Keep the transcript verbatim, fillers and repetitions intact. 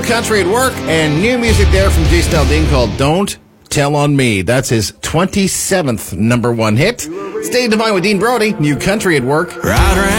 Country at Work, and new music there from Jason Aldean called Don't Tell on Me. That's his twenty-seventh number one hit. Stay divine with Dean Brody, New Country at Work. Right around